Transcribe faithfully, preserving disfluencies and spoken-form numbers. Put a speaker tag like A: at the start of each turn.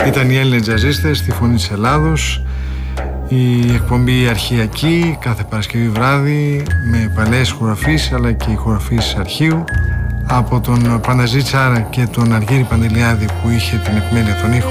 A: Ήταν οι Έλληνες τζαζίστες στη Φωνή της Ελλάδος. Η εκπομπή αρχαιακή κάθε Παρασκευή βράδυ με παλαιές χοραφίες αλλά και χοραφίες αρχείου από τον Παναζή Τσάρα και τον Αργύρη Παντελιάδη που είχε την επιμέλεια των ήχων.